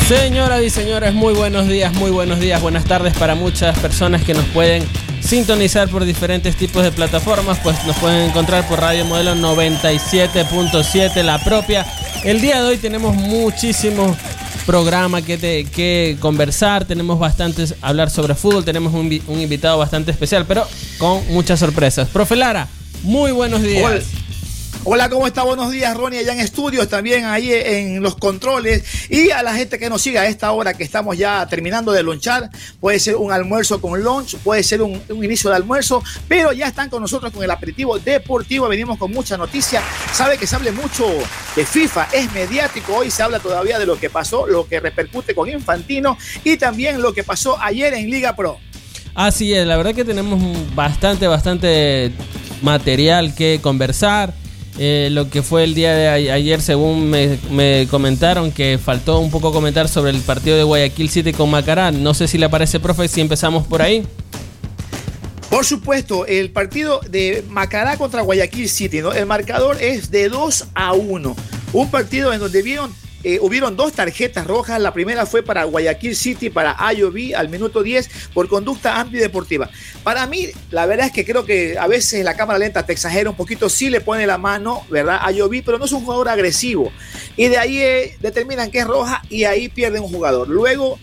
Señoras y señores, muy buenos días, buenas tardes para muchas personas que nos pueden sintonizar por diferentes tipos de plataformas, pues nos pueden encontrar por Radio Modelo 97.7, la propia. El día de hoy tenemos muchísimos programas que conversar, tenemos bastantes, hablar sobre fútbol, tenemos un invitado bastante especial, pero con muchas sorpresas. Profe Lara, muy buenos días. Hola, ¿cómo está? Buenos días, Ronnie, allá en estudios, también ahí en los controles, y a la gente que nos siga a esta hora que estamos ya terminando de lonchar. Puede ser un almuerzo con lunch, puede ser un inicio de almuerzo, pero ya están con nosotros con el aperitivo deportivo. Venimos con mucha noticia. Sabe que se habla mucho de FIFA, es mediático. Hoy se habla todavía de lo que pasó, lo que repercute con Infantino y también lo que pasó ayer en Liga Pro. Así es, la verdad que tenemos bastante material que conversar. Lo que fue el día de ayer, según me comentaron, que faltó un poco comentar sobre el partido de Guayaquil City con Macará. No sé si le parece, profe, si empezamos por ahí. Por supuesto, el partido de Macará contra Guayaquil City, ¿no? El marcador es de 2-1. Un partido en donde hubieron dos tarjetas rojas. La primera fue para Guayaquil City, para Ayoví, al minuto 10, por conducta antideportiva. Para mí, la verdad es que creo que a veces la cámara lenta te exagera un poquito, sí le pone la mano, ¿verdad? Ayoví, pero no es un jugador agresivo. Y de ahí determinan que es roja y ahí pierde un jugador. Luego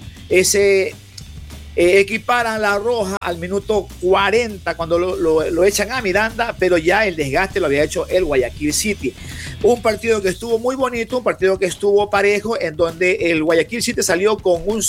equiparan la roja al minuto 40 cuando lo echan a Miranda, pero ya el desgaste lo había hecho el Guayaquil City. Un partido que estuvo muy bonito, un partido que estuvo parejo, en donde el Guayaquil City salió con un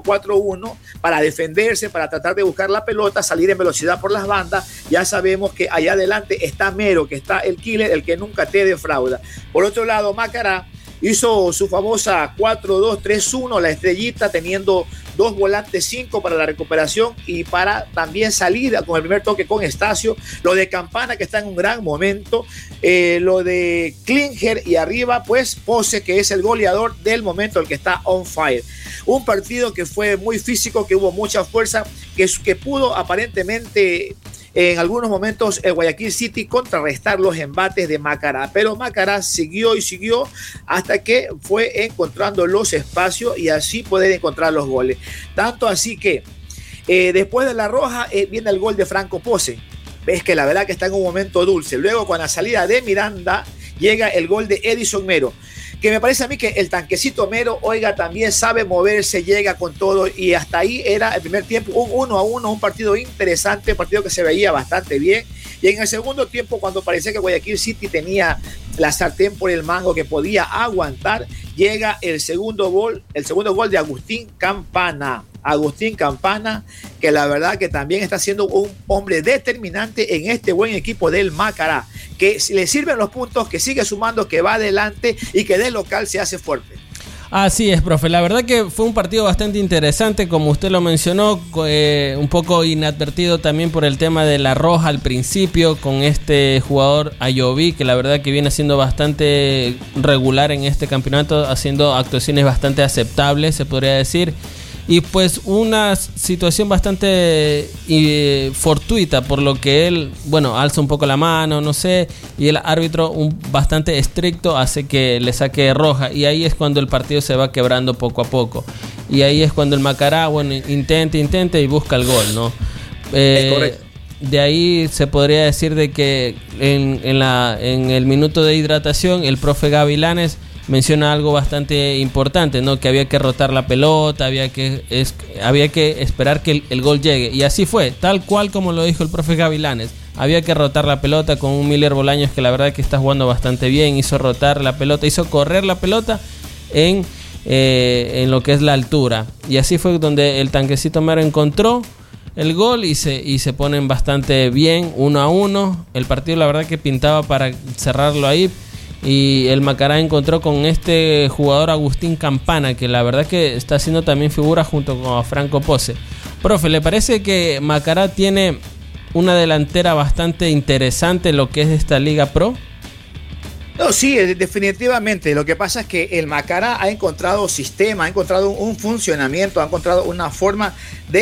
5-4-1 para defenderse, para tratar de buscar la pelota, salir en velocidad por las bandas. Ya sabemos que allá adelante está Mero, que está el killer, el que nunca te defrauda. Por otro lado, Macará hizo su famosa 4-2-3-1, la estrellita, teniendo dos volantes 5 para la recuperación y para también salir con el primer toque con Estacio. Lo de Campana, que está en un gran momento. Lo de Klinger y arriba, pues Pose, que es el goleador del momento, el que está on fire. Un partido que fue muy físico, que hubo mucha fuerza, que pudo aparentemente en algunos momentos el Guayaquil City contrarrestar los embates de Macará, pero Macará siguió y siguió hasta que fue encontrando los espacios y así poder encontrar los goles. Tanto así que después de la roja viene el gol de Franco Pose. Ves que la verdad que está en un momento dulce. Luego, con la salida de Miranda, llega el gol de Edison Mero, que me parece a mí que el tanquecito Mero, oiga, también sabe moverse, llega con todo, y hasta ahí era el primer tiempo, un 1-1, un partido interesante, un partido que se veía bastante bien. Y en el segundo tiempo, cuando parecía que Guayaquil City tenía la sartén por el mango, que podía aguantar, llega el segundo gol de Agustín Campana. Agustín Campana, que la verdad que también está siendo un hombre determinante en este buen equipo del Macará, que le sirven los puntos, que sigue sumando, que va adelante y que de local se hace fuerte. Así es, profe. La verdad que fue un partido bastante interesante, como usted lo mencionó, un poco inadvertido también por el tema de la roja al principio con este jugador Ayoví, que la verdad que viene siendo bastante regular en este campeonato, haciendo actuaciones bastante aceptables, se podría decir. Y pues una situación bastante fortuita, por lo que él, alza un poco la mano, no sé, y el árbitro bastante estricto hace que le saque roja, y ahí es cuando el partido se va quebrando poco a poco, y ahí es cuando el Macará, intenta y busca el gol, ¿no? Es correcto. De ahí se podría decir de que en el minuto de hidratación el profe Gavilanes menciona algo bastante importante, ¿no? Que había que rotar la pelota, había que esperar que el gol llegue, y así fue, tal cual como lo dijo el profe Gavilanes. Había que rotar la pelota con un Miller Bolaños que la verdad que está jugando bastante bien, hizo rotar la pelota, hizo correr la pelota en lo que es la altura, y así fue donde el tanquecito Mero encontró el gol y se ponen bastante bien, 1-1. El partido la verdad que pintaba para cerrarlo ahí, y el Macará encontró con este jugador Agustín Campana, que la verdad que está haciendo también figura junto con Franco Pose. Profe, ¿le parece que Macará tiene una delantera bastante interesante en lo que es esta Liga Pro? No, sí, definitivamente. Lo que pasa es que el Macará ha encontrado sistema, ha encontrado un funcionamiento, ha encontrado una forma de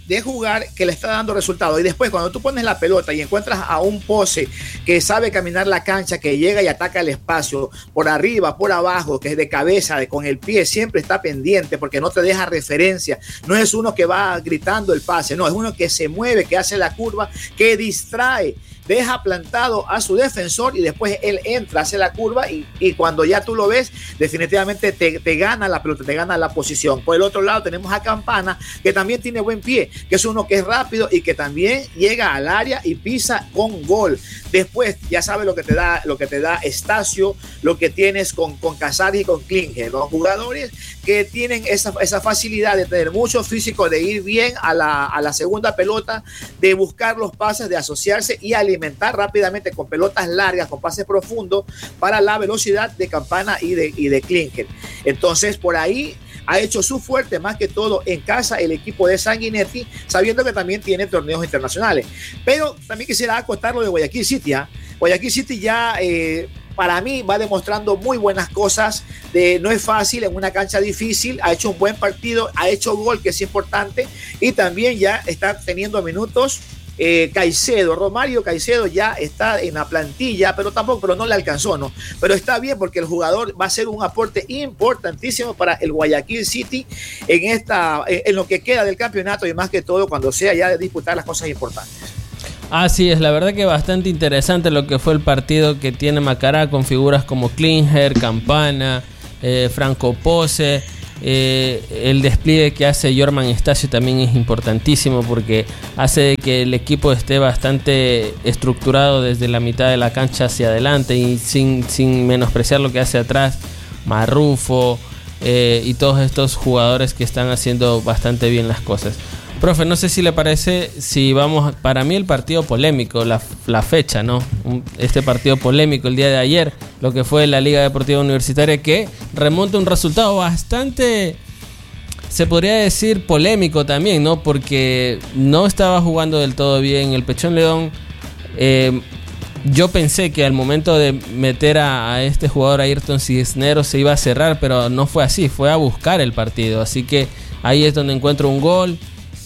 de jugar que le está dando resultados. Y después, cuando tú pones la pelota y encuentras a un pose que sabe caminar la cancha, que llega y ataca el espacio por arriba, por abajo, que es de cabeza, con el pie, siempre está pendiente porque no te deja referencia. No es uno que va gritando el pase, no, es uno que se mueve, que hace la curva, que distrae, deja plantado a su defensor y después él entra, hace la curva y cuando ya tú lo ves, definitivamente te gana la pelota, te gana la posición. Por el otro lado tenemos a Campana, que también tiene buen pie, que es uno que es rápido y que también llega al área y pisa con gol. Después ya sabes lo que te da Estacio, lo que tienes con Casares y con Klinger, los jugadores que tienen esa facilidad de tener mucho físico, de ir bien a la segunda pelota, de buscar los pases, de asociarse y alimentar rápidamente con pelotas largas, con pases profundos para la velocidad de Campana y de Klinger. Entonces por ahí ha hecho su fuerte más que todo en casa el equipo de Sanguinetti, sabiendo que también tiene torneos internacionales. Pero también quisiera acotar lo de Guayaquil City. Guayaquil City ya para mí va demostrando muy buenas cosas. No es fácil en una cancha difícil, ha hecho un buen partido, ha hecho gol, que es importante, y también ya está teniendo minutos. Romario Caicedo ya está en la plantilla, pero no le alcanzó, ¿no? Pero está bien porque el jugador va a ser un aporte importantísimo para el Guayaquil City en lo que queda del campeonato y más que todo cuando sea ya de disputar las cosas importantes. Así es, la verdad que bastante interesante lo que fue el partido que tiene Macará con figuras como Klinger, Campana, Franco Pose. El despliegue que hace Jorman Estacio también es importantísimo porque hace que el equipo esté bastante estructurado desde la mitad de la cancha hacia adelante y sin menospreciar lo que hace atrás Marrufo y todos estos jugadores que están haciendo bastante bien las cosas. Profe, no sé si le parece, si vamos, para mí el partido polémico, la fecha, ¿no? Este partido polémico el día de ayer, lo que fue la Liga Deportiva Universitaria, que remonta un resultado bastante, se podría decir, polémico también, ¿no? Porque no estaba jugando del todo bien el Pechón León. Yo pensé que al momento de meter a este jugador, a Ayrton Cisneros, se iba a cerrar, pero no fue así, fue a buscar el partido. Así que ahí es donde encuentro un gol.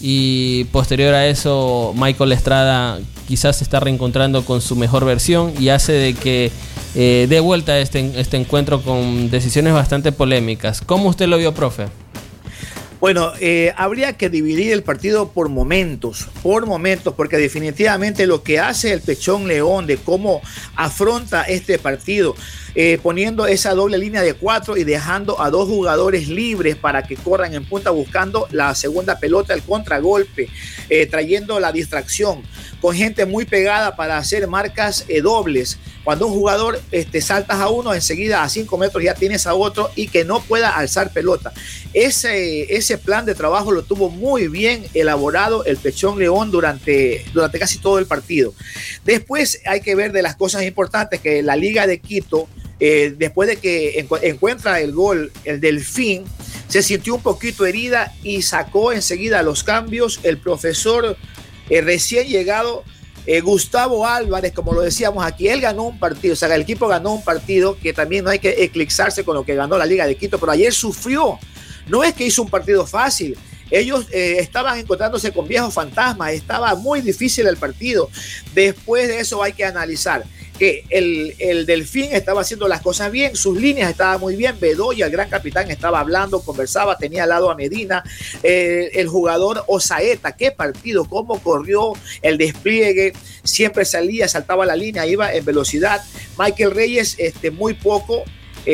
Y posterior a eso Michael Estrada quizás se está reencontrando con su mejor versión y hace de que dé vuelta este encuentro con decisiones bastante polémicas. ¿Cómo usted lo vio, profe? Bueno, habría que dividir el partido por momentos, porque definitivamente lo que hace el Pechón León de cómo afronta este partido, poniendo esa doble línea de 4 y dejando a 2 jugadores libres para que corran en punta buscando la segunda pelota, el contragolpe, trayendo la distracción, con gente muy pegada para hacer marcas dobles. Cuando un jugador saltas a uno, enseguida a 5 metros ya tienes a otro y que no pueda alzar pelota. Ese plan de trabajo lo tuvo muy bien elaborado el Pechón León durante casi todo el partido. Después hay que ver de las cosas importantes que la Liga de Quito, después de que encuentra el gol, el Delfín, se sintió un poquito herida y sacó enseguida los cambios. El profesor recién llegado, Gustavo Álvarez, como lo decíamos aquí, él ganó un partido, o sea, el equipo ganó un partido que también no hay que eclipsarse con lo que ganó la Liga de Quito, pero ayer sufrió. No es que hizo un partido fácil. Ellos estaban encontrándose con viejos fantasmas, estaba muy difícil el partido. Después de eso hay que analizar que el Delfín estaba haciendo las cosas bien, sus líneas estaban muy bien, Bedoya, el gran capitán, estaba hablando, conversaba, tenía al lado a Medina, el jugador Osaeta, qué partido, cómo corrió, el despliegue, siempre salía, saltaba la línea, iba en velocidad. Michael Reyes, muy poco,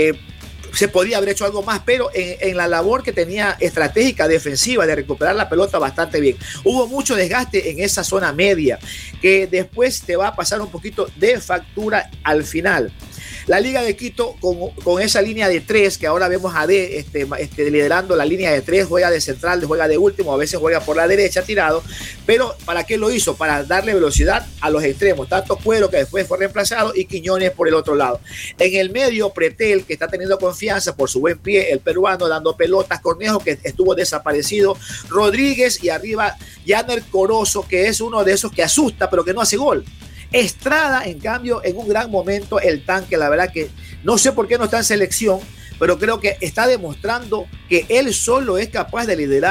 se podía haber hecho algo más, pero en la labor que tenía estratégica, defensiva, de recuperar la pelota bastante bien. Hubo mucho desgaste en esa zona media, que después te va a pasar un poquito de factura al final. La Liga de Quito con esa línea de 3, que ahora vemos a D liderando la línea de 3, juega de central, juega de último, a veces juega por la derecha tirado, pero ¿para qué lo hizo? Para darle velocidad a los extremos, tanto Cuero, que después fue reemplazado, y Quiñones por el otro lado. En el medio, Pretel, que está teniendo confianza por su buen pie, el peruano dando pelotas, Cornejo, que estuvo desaparecido, Rodríguez, y arriba Yaner Corozo, que es uno de esos que asusta pero que no hace gol. Estrada, en cambio, en un gran momento, el tanque, la verdad que no sé por qué no está en selección, pero creo que está demostrando que él solo es capaz de liderar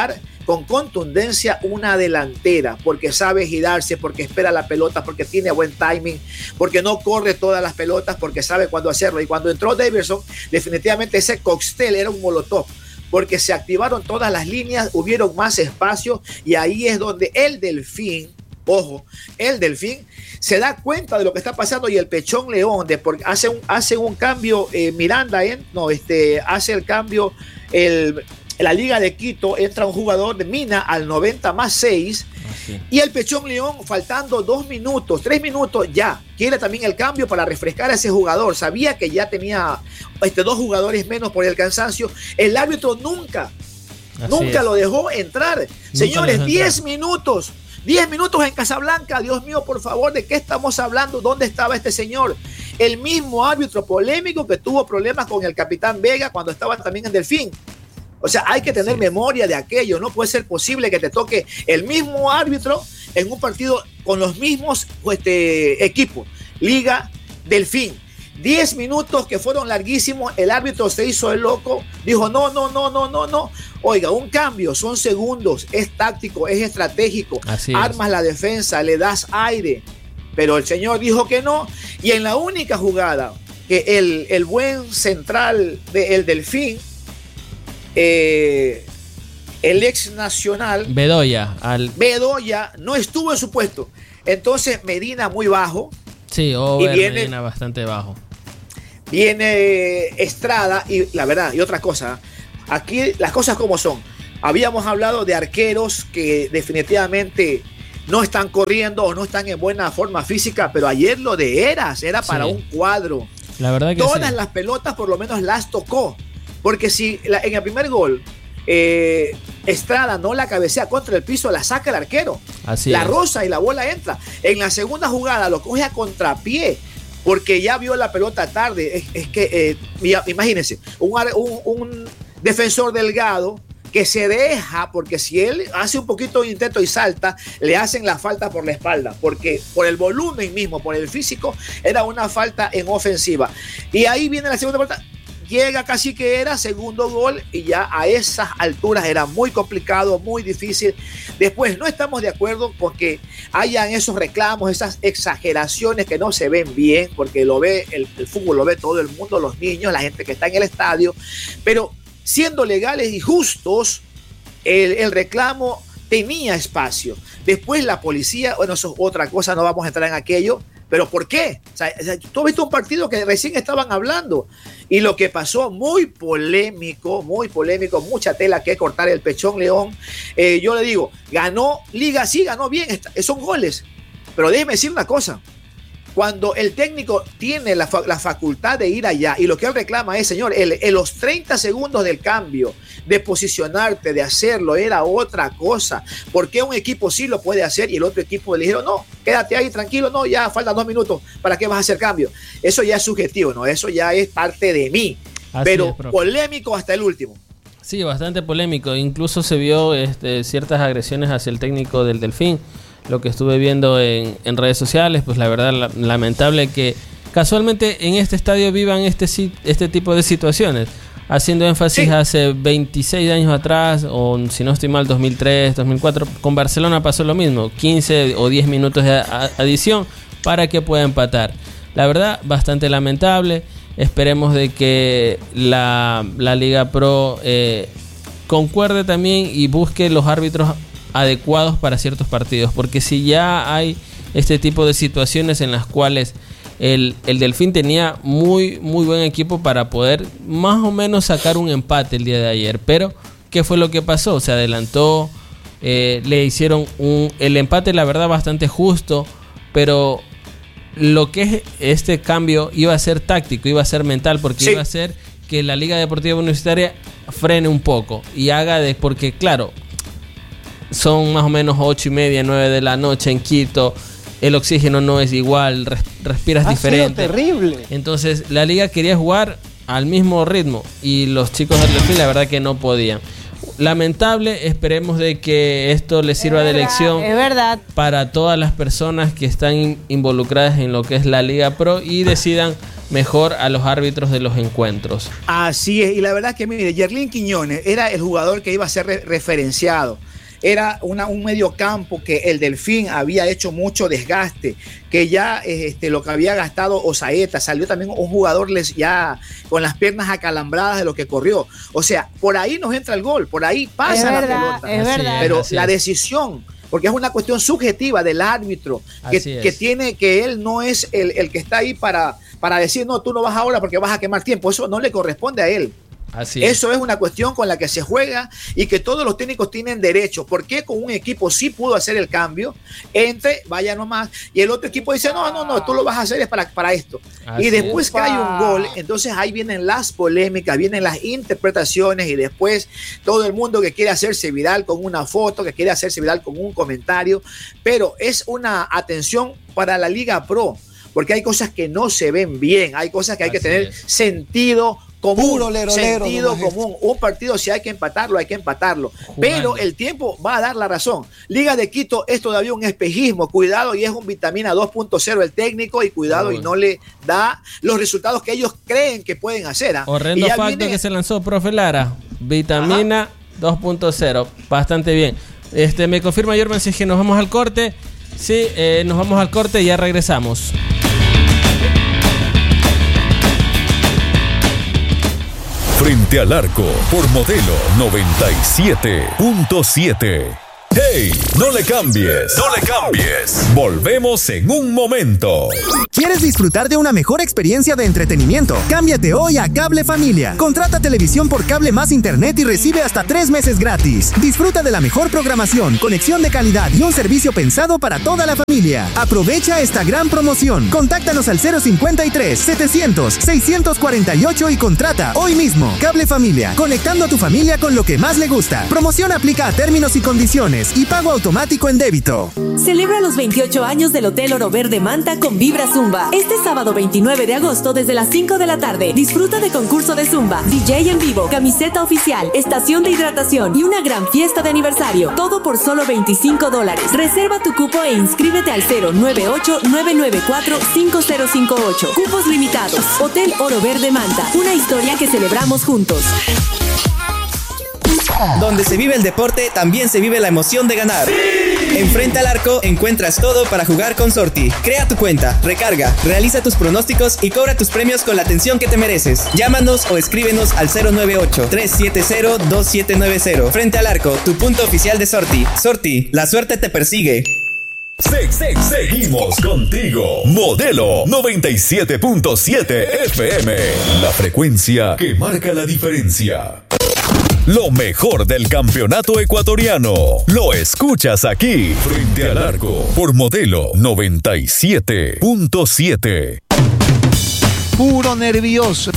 con contundencia una delantera, porque sabe girarse, porque espera la pelota, porque tiene buen timing, porque no corre todas las pelotas, porque sabe cuándo hacerlo. Y cuando entró Davidson, definitivamente ese cóctel era un molotov, porque se activaron todas las líneas, hubieron más espacio, y ahí es donde el Delfín, ojo, el Delfín se da cuenta de lo que está pasando, y el Pechón León hace un cambio, Miranda, hace el cambio, la Liga de Quito, entra un jugador de Mina al 90+6, y el Pechón León, faltando 3 minutos, ya quiere también el cambio para refrescar a ese jugador. Sabía que ya tenía 2 jugadores menos por el cansancio. El árbitro nunca lo dejó entrar. Señores, 10 minutos. 10 minutos en Casablanca. Dios mío, por favor, ¿de qué estamos hablando? ¿Dónde estaba este señor? El mismo árbitro polémico que tuvo problemas con el capitán Vega cuando estaba también en Delfín. O sea, hay que tener memoria de aquello. No puede ser posible que te toque el mismo árbitro en un partido con los mismos equipos. Liga, Delfín. 10 minutos que fueron larguísimos. El árbitro se hizo el loco. Dijo, no. Oiga, un cambio, son segundos. Es táctico, es estratégico. Armas la defensa, le das aire. Pero el señor dijo que no. Y en la única jugada que el buen central del Delfín, el ex nacional Bedoya no estuvo en su puesto. Entonces Medina muy bajo. Sí, Medina bastante bajo. Viene Estrada y la verdad, y otra cosa, aquí las cosas como son. Habíamos hablado de arqueros que definitivamente no están corriendo o no están en buena forma física, pero ayer lo de Eras era para un cuadro. La verdad que todas las pelotas por lo menos las tocó. Porque si en el primer gol Estrada no la cabecea contra el piso, la saca el arquero. La roza y la bola entra. En la segunda jugada lo coge a contrapié, porque ya vio la pelota tarde. Es que, imagínense, un defensor delgado que se deja, porque si él hace un poquito de intento y salta, le hacen la falta por la espalda, porque por el volumen mismo, por el físico, era una falta en ofensiva. Y ahí viene la segunda falta. Llega casi que era segundo gol, y ya a esas alturas era muy complicado, muy difícil. Después no estamos de acuerdo con que hayan esos reclamos, esas exageraciones que no se ven bien, porque lo ve el fútbol, lo ve todo el mundo, los niños, la gente que está en el estadio, pero siendo legales y justos, el reclamo tenía espacio. Después la policía, bueno, eso es otra cosa, no vamos a entrar en aquello. ¿Pero por qué? O sea, tú has visto un partido que recién estaban hablando, y lo que pasó, muy polémico, mucha tela que cortar el Pechón León. Yo le digo, ganó Liga, sí, ganó bien, son goles, pero déjeme decir una cosa. Cuando el técnico tiene la facultad de ir allá, y lo que él reclama es, señor, en los 30 segundos del cambio, de posicionarte, de hacerlo, era otra cosa. ¿Por qué un equipo sí lo puede hacer y el otro equipo le dijeron, no, quédate ahí tranquilo, no, ya faltan 2 minutos, ¿para qué vas a hacer cambio? Eso ya es subjetivo, ¿no? Eso ya es parte de mí. Pero polémico hasta el último. Sí, bastante polémico. Incluso se vio ciertas agresiones hacia el técnico del Delfín. Lo que estuve viendo en redes sociales, pues la verdad lamentable que casualmente en este estadio vivan este tipo de situaciones. Haciendo énfasis hace 26 años atrás, o si no estoy mal, 2003, 2004, con Barcelona pasó lo mismo, 15 o 10 minutos de adición para que pueda empatar. La verdad, bastante lamentable. Esperemos de que la Liga Pro concuerde también y busque los árbitros adecuados para ciertos partidos, porque si ya hay este tipo de situaciones en las cuales el Delfín tenía muy buen equipo para poder más o menos sacar un empate el día de ayer, pero ¿qué fue lo que pasó? Se adelantó, le hicieron el empate, la verdad, bastante justo, pero lo que es este cambio iba a ser táctico, iba a ser mental, porque iba a ser que la Liga Deportiva Universitaria frene un poco y haga porque claro, son más o menos 8:30, 9 de la noche en Quito, el oxígeno no es igual, respiras diferente. Ha sido terrible. Entonces la liga quería jugar al mismo ritmo y los chicos del Delfín la verdad que no podían. Lamentable, esperemos de que esto les sirva de lección para todas las personas que están involucradas en lo que es la Liga Pro y decidan mejor a los árbitros de los encuentros. Así es, y la verdad que mire, Yerlín Quiñones era el jugador que iba a ser referenciado. Era un mediocampo que el Delfín había hecho mucho desgaste, que ya lo que había gastado Osaeta, salió también un jugador ya con las piernas acalambradas de lo que corrió. O sea, por ahí nos entra el gol, por ahí pasa la pelota. Es verdad. Pero la decisión, porque es una cuestión subjetiva del árbitro, que él no es el que está ahí para decir, no, tú no vas ahora porque vas a quemar tiempo. Eso no le corresponde a él. Eso es una cuestión con la que se juega y que todos los técnicos tienen derecho. Porque con un equipo sí pudo hacer el cambio, vaya nomás, y el otro equipo dice, no, tú lo vas a hacer es para esto. Y después que hay un gol, entonces ahí vienen las polémicas, vienen las interpretaciones, y después todo el mundo que quiere hacerse viral con una foto, que quiere hacerse viral con un comentario. Pero es una atención para la Liga Pro, porque hay cosas que no se ven bien, hay cosas que hay que tener sentido común, puro sentido común. Un partido, si hay que empatarlo, hay que empatarlo. Jugando. Pero el tiempo va a dar la razón. Liga de Quito es todavía un espejismo, cuidado, y es un vitamina 2.0 el técnico, y cuidado, y no le da los resultados que ellos creen que pueden hacer. Horrendo facto que se lanzó, profe Lara. Vitamina 2.0, bastante bien. Me confirma Jorman si es que nos vamos al corte. Sí, nos vamos al corte y ya regresamos. Frente al Arco por Modelo 97.7. ¡Hey! ¡No le cambies! ¡No le cambies! Volvemos en un momento. ¿Quieres disfrutar de una mejor experiencia de entretenimiento? Cámbiate hoy a Cable Familia. Contrata televisión por cable más internet y recibe hasta 3 meses gratis. Disfruta de la mejor programación, conexión de calidad y un servicio pensado para toda la familia. Aprovecha esta gran promoción. Contáctanos al 053-700-648 y contrata hoy mismo. Cable Familia, conectando a tu familia con lo que más le gusta. Promoción aplica a términos y condiciones y pago automático en débito. Celebra los 28 años del Hotel Oro Verde Manta con Vibra Zumba. Este sábado 29 de agosto desde las 5 de la tarde. Disfruta de concurso de Zumba, DJ en vivo, camiseta oficial, estación de hidratación y una gran fiesta de aniversario. Todo por solo $25. Reserva tu cupo e inscríbete al 098-994-5058. Cupos limitados. Hotel Oro Verde Manta. Una historia que celebramos juntos. Donde se vive el deporte, también se vive la emoción de ganar. ¡Sí! En Frente al Arco encuentras todo para jugar con Sorti. Crea tu cuenta, recarga, realiza tus pronósticos y cobra tus premios con la atención que te mereces. Llámanos o escríbenos al 098-370-2790. Frente al Arco, tu punto oficial de Sorti. Sorti, la suerte te persigue. Seguimos contigo. Modelo 97.7 FM. La frecuencia que marca la diferencia. Lo mejor del campeonato ecuatoriano lo escuchas aquí. Frente al Arco por Modelo 97.7. Puro nervioso.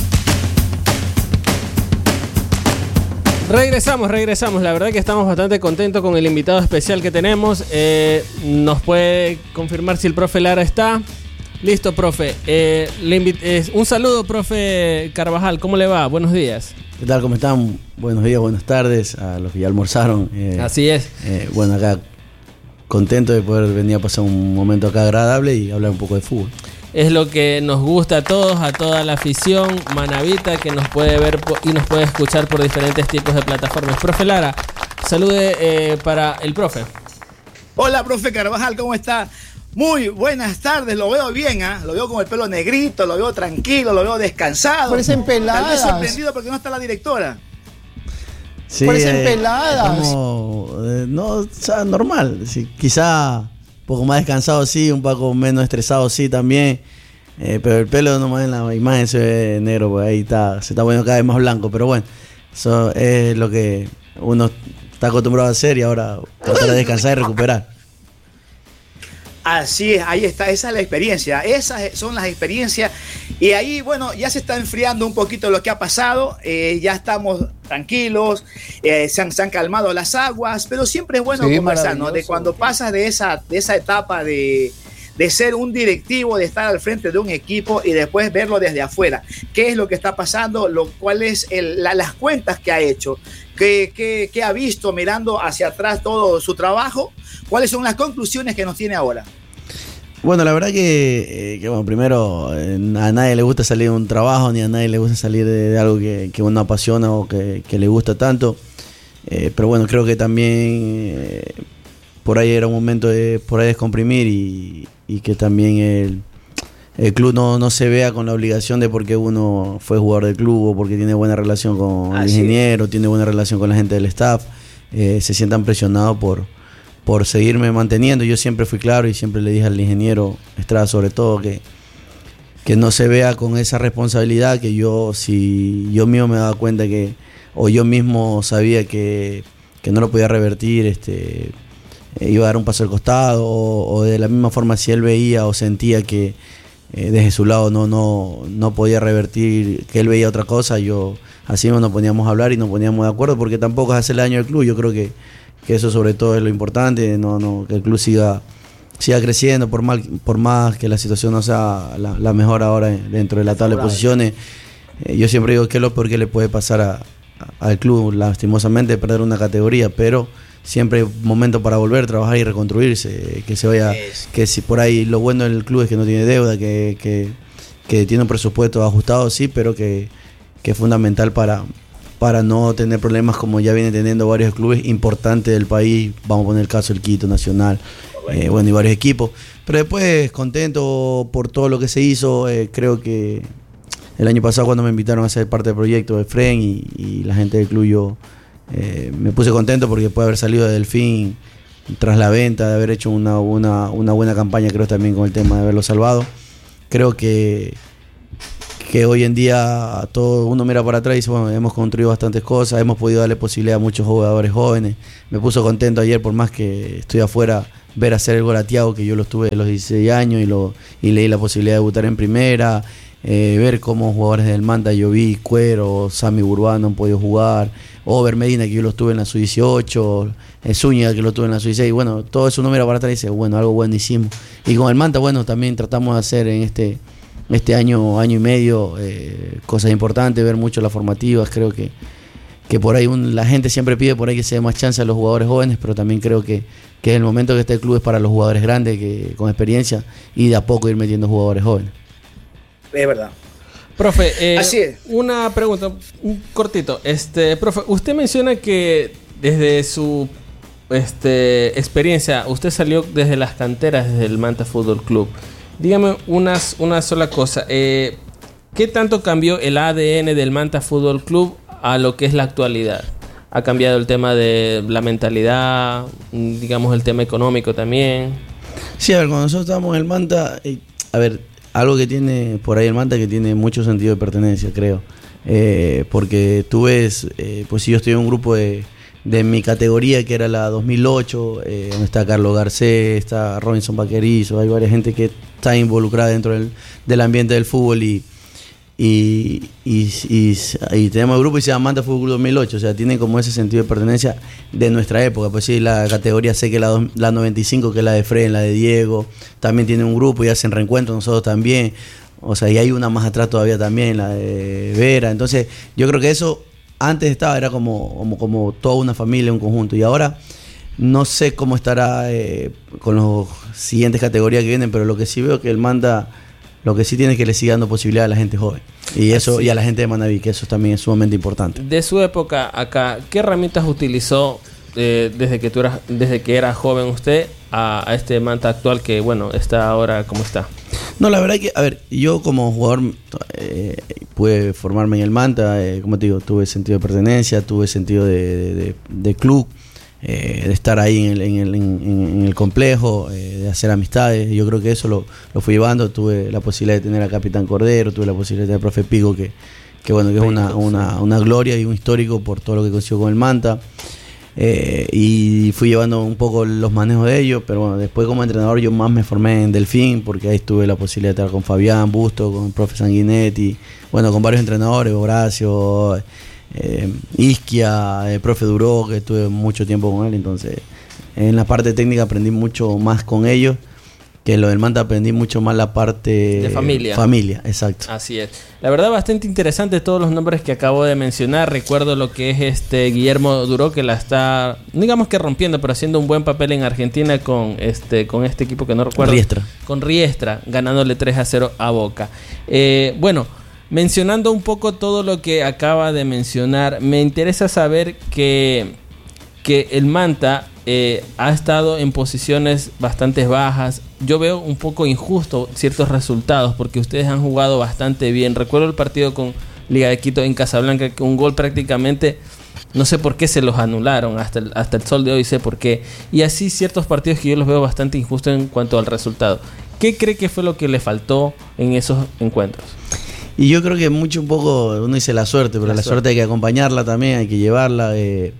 Regresamos. La verdad que estamos bastante contentos con el invitado especial que tenemos. ¿Nos puede confirmar si el profe Lara está? Listo, profe. Un saludo, profe Carvajal. ¿Cómo le va? Buenos días. ¿Qué tal? ¿Cómo están? Buenos días, buenas tardes a los que ya almorzaron. Así es. Bueno, acá contento de poder venir a pasar un momento acá agradable y hablar un poco de fútbol. Es lo que nos gusta a todos, a toda la afición manabita que nos puede ver y nos puede escuchar por diferentes tipos de plataformas. Profe Lara, salude para el profe. Hola, profe Carvajal, ¿cómo está? Muy buenas tardes, lo veo bien, lo veo con el pelo negrito, lo veo tranquilo, lo veo descansado. Parecen peladas. Tal vez sorprendido porque no está la directora. Sí, parecen peladas. No, o sea, normal. Sí, quizá un poco más descansado, sí, un poco menos estresado, sí, también. Pero el pelo nomás en la imagen se ve negro, pues ahí se está poniendo cada vez más blanco. Pero bueno, eso es lo que uno está acostumbrado a hacer y ahora tratar de descansar y recuperar. Así es, ahí está, esa es la experiencia, esas son las experiencias y ahí, bueno, ya se está enfriando un poquito lo que ha pasado, ya estamos tranquilos, se han calmado las aguas, pero siempre es bueno conversar, ¿no? De cuando pasas de esa etapa de ser un directivo, de estar al frente de un equipo y después verlo desde afuera, qué es lo que está pasando, cuál es las cuentas que ha hecho, qué ha visto mirando hacia atrás todo su trabajo, cuáles son las conclusiones que nos tiene ahora. Bueno, la verdad que bueno, primero, a nadie le gusta salir de un trabajo, ni a nadie le gusta salir de algo que uno apasiona o que le gusta tanto. Pero bueno, creo que también por ahí era un momento de por ahí descomprimir y que también el club no se vea con la obligación de porque uno fue jugador del club o porque tiene buena relación con el ingeniero, tiene buena relación con la gente del staff, se sientan presionados por seguirme manteniendo. Yo siempre fui claro y siempre le dije al ingeniero Estrada sobre todo que no se vea con esa responsabilidad, que si yo mismo me daba cuenta o yo mismo sabía que no lo podía revertir, iba a dar un paso al costado, o de la misma forma si él veía o sentía que desde su lado no podía revertir, que él veía otra cosa, así nos poníamos a hablar y nos poníamos de acuerdo, porque tampoco es hacerle daño al club. Yo creo que eso sobre todo es lo importante, que el club siga creciendo, por más que la situación no sea la mejor ahora dentro de la tabla de posiciones. Yo siempre digo que es lo peor que le puede pasar al club, lastimosamente, perder una categoría, pero siempre hay momento para volver, trabajar y reconstruirse, que se vaya, que si por ahí lo bueno del club es que no tiene deuda, que tiene un presupuesto ajustado, sí, pero que es fundamental para no tener problemas como ya vienen teniendo varios clubes importantes del país. Vamos a poner el caso del Quito, Nacional, y varios equipos. Pero después contento por todo lo que se hizo. Creo que el año pasado cuando me invitaron a ser parte del proyecto de Fren y la gente del club, yo me puse contento porque después de haber salido de Delfín tras la venta, de haber hecho una buena campaña, creo también con el tema de haberlo salvado, creo que hoy en día todo uno mira para atrás y dice, bueno, hemos construido bastantes cosas, hemos podido darle posibilidad a muchos jugadores jóvenes. Me puso contento ayer, por más que estoy afuera, ver hacer el gol a Thiago, que yo lo tuve a los 16 años y leí la posibilidad de debutar en primera, ver cómo jugadores del Manta, yo vi Cuero, Sammy Burbano han podido jugar, Over Medina, que yo lo tuve en la sub-18, Zúñiga, que lo tuve en la sub-16, bueno, todo eso uno mira para atrás y dice, bueno, algo buenísimo. Y con el Manta, bueno, también tratamos de hacer en este año y medio cosas importantes, ver mucho las formativas. Creo que por ahí la gente siempre pide por ahí que se dé más chance a los jugadores jóvenes, pero también creo que el momento que esté el club es para los jugadores grandes con experiencia y de a poco ir metiendo jugadores jóvenes. Es verdad. Profe, así es. Una pregunta, un cortito. Profe, usted menciona que desde su experiencia, usted salió desde las canteras del Manta Fútbol Club. Dígame una sola cosa. ¿Qué tanto cambió el ADN del Manta Fútbol Club a lo que es la actualidad? ¿Ha cambiado el tema de la mentalidad, digamos el tema económico también? Sí, a ver, cuando nosotros estábamos en el Manta, algo que tiene por ahí el Manta, que tiene mucho sentido de pertenencia, creo. Porque tú ves, pues si yo estoy en un grupo de mi categoría, que era la 2008, donde está Carlos Garcés, está Robinson Vaquerizo, hay varias gente que está involucrada dentro del ambiente del fútbol y tenemos el grupo y se llama Manta Fútbol Club 2008, o sea, tiene como ese sentido de pertenencia de nuestra época. Pues sí, la categoría sé que la 95, que es la de Fred, la de Diego, también tiene un grupo y hacen reencuentros, nosotros también, o sea, y hay una más atrás todavía también, la de Vera. Entonces yo creo que eso antes era como toda una familia, un conjunto, y ahora no sé cómo estará con los siguientes categorías que vienen, pero lo que sí veo que el Manta, lo que sí tiene es que le siga dando posibilidad a la gente joven. Y eso, y a la gente de Manaví, que eso también es sumamente importante. De su época acá, ¿qué herramientas utilizó desde que era joven usted a este Manta actual que, bueno, está ahora como está? No, la verdad que, a ver, yo como jugador pude formarme en el Manta, como te digo, tuve sentido de pertenencia, tuve sentido de club, de estar ahí en el complejo, de hacer amistades. Yo creo que eso lo fui llevando. Tuve la posibilidad de tener a Capitán Cordero, tuve la posibilidad de tener al profe Pico, que es una gloria y un histórico por todo lo que consiguió con el Manta. Y fui llevando un poco los manejos de ellos, pero bueno, después como entrenador yo más me formé en Delfín, porque ahí tuve la posibilidad de estar con Fabián Busto, con el profe Sanguinetti, bueno, con varios entrenadores, Horacio, Isquia, el profe Duró, que estuve mucho tiempo con él. Entonces en la parte técnica aprendí mucho más con ellos que lo del Manta aprendí mucho más la parte de familia. Familia, exacto. Así es. La verdad, bastante interesante todos los nombres que acabo de mencionar. Recuerdo lo que es Guillermo Duró, que la está, digamos que rompiendo, pero haciendo un buen papel en Argentina con este equipo que no recuerdo. Riestra. Con Riestra, ganándole 3-0 a Boca. Bueno, mencionando un poco todo lo que acaba de mencionar, me interesa saber que el Manta ha estado en posiciones bastante bajas. Yo veo un poco injusto ciertos resultados porque ustedes han jugado bastante bien. Recuerdo el partido con Liga de Quito en Casablanca, que un gol prácticamente, no sé por qué se los anularon, hasta el sol de hoy sé por qué. Y así ciertos partidos que yo los veo bastante injustos en cuanto al resultado. ¿Qué cree que fue lo que le faltó en esos encuentros? Y yo creo que un poco, uno dice la suerte, pero la suerte hay que acompañarla también, hay que llevarla.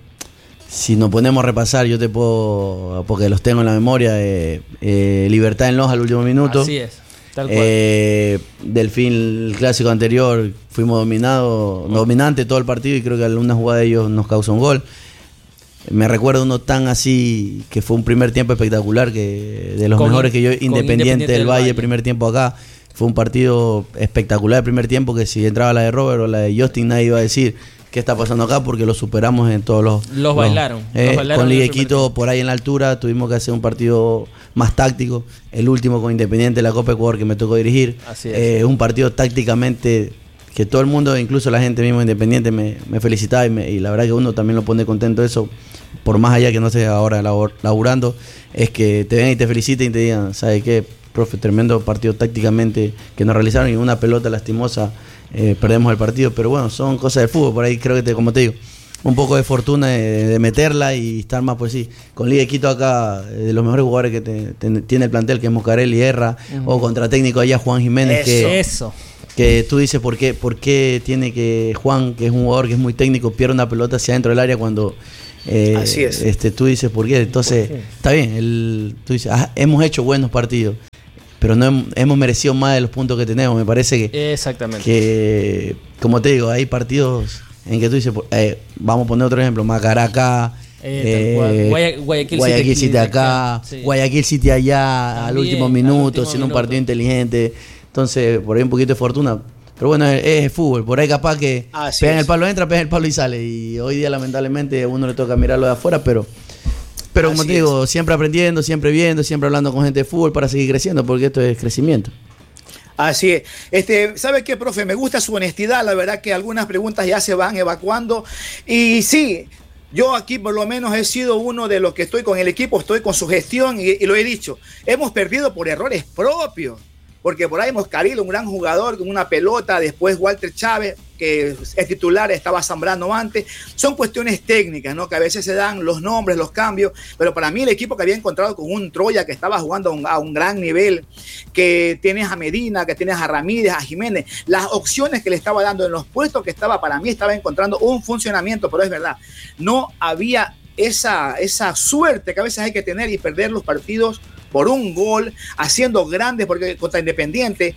Si nos ponemos a repasar, yo te puedo, porque los tengo en la memoria, Libertad en Loja al último minuto. Así es, tal cual. Delfín, el clásico anterior, fuimos dominante todo el partido y creo que alguna jugada de ellos nos causó un gol. Me recuerdo uno tan así, que fue un primer tiempo espectacular, que de los mejores que yo, Independiente del Valle, primer tiempo acá. Fue un partido espectacular el primer tiempo, que si entraba la de Robert o la de Justin, nadie iba a decir qué está pasando acá, porque lo superamos en todos los bailaron. Con Liga de Quito por ahí en la altura, tuvimos que hacer un partido más táctico. El último con Independiente, la Copa Ecuador, que me tocó dirigir. Así es. Un partido tácticamente que todo el mundo, incluso la gente misma Independiente, me felicitaba y la verdad que uno también lo pone contento eso, por más allá que no esté ahora laburando, es que te ven y te feliciten y te digan, ¿sabes qué, profe? Tremendo partido tácticamente que nos realizaron, y una pelota lastimosa perdemos el partido, pero bueno, son cosas del fútbol. Por ahí creo que, como te digo, un poco de fortuna de meterla y estar más, pues sí, con Liga de Quito acá, de los mejores jugadores que tiene el plantel, que es Mocarelli, Erra, o contra técnico allá Juan Jiménez, que tú dices por qué tiene que Juan, que es un jugador que es muy técnico, pierde una pelota hacia dentro del área cuando así es. Tú dices por qué. Entonces está bien, tú dices, hemos hecho buenos partidos, pero no hemos merecido más de los puntos que tenemos. Me parece que como te digo, hay partidos en que tú dices, vamos a poner otro ejemplo, Macaracá, Guayaquil City acá, sí. Guayaquil City allá, también, al último minuto, siendo un partido inteligente. Entonces, por ahí un poquito de fortuna. Pero bueno, es fútbol. Por ahí capaz que pegan el palo, entra, pegan el palo y sale. Y hoy día, lamentablemente, a uno le toca mirarlo de afuera, pero como te digo, siempre aprendiendo, siempre viendo, siempre hablando con gente de fútbol para seguir creciendo, porque esto es crecimiento. Así es. ¿Sabe qué, profe? Me gusta su honestidad. La verdad que algunas preguntas ya se van evacuando. Y sí, yo aquí por lo menos he sido uno de los que estoy con el equipo, estoy con su gestión y lo he dicho. Hemos perdido por errores propios. Porque por ahí Moscarilo, un gran jugador con una pelota, después Walter Chávez, que es titular, estaba Zambrano antes. Son cuestiones técnicas, ¿no? Que a veces se dan los nombres, los cambios, pero para mí el equipo que había encontrado con un Troya que estaba jugando a un gran nivel, que tienes a Medina, que tienes a Ramírez, a Jiménez, las opciones que le estaba dando en los puestos que estaba, para mí estaba encontrando un funcionamiento, pero es verdad, no había esa suerte que a veces hay que tener y perder los partidos por un gol, haciendo grandes, porque contra Independiente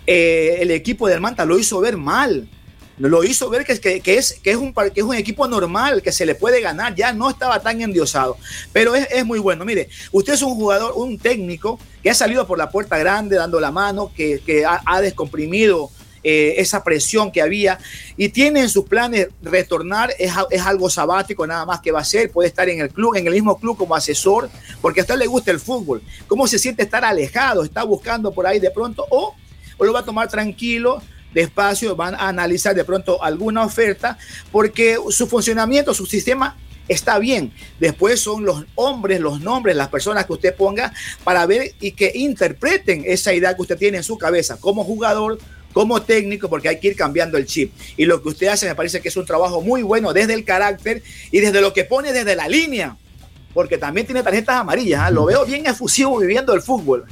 el equipo del Manta lo hizo ver mal, lo hizo ver que es un equipo normal, que se le puede ganar, ya no estaba tan endiosado, pero es muy bueno. Mire, usted es un jugador, un técnico que ha salido por la puerta grande dando la mano, que ha descomprimido esa presión que había y tiene en sus planes retornar, es algo sabático nada más que va a hacer, puede estar en el club, en el mismo club como asesor, porque a usted le gusta el fútbol. ¿Cómo se siente estar alejado? ¿Está buscando por ahí de pronto o lo va a tomar tranquilo, despacio, van a analizar de pronto alguna oferta, porque su funcionamiento, su sistema está bien? Después son los hombres, los nombres, las personas que usted ponga para ver y que interpreten esa idea que usted tiene en su cabeza como jugador, como técnico, porque hay que ir cambiando el chip. Y lo que usted hace me parece que es un trabajo muy bueno desde el carácter y desde lo que pone desde la línea, porque también tiene tarjetas amarillas, ¿eh? Lo veo bien efusivo viviendo el fútbol.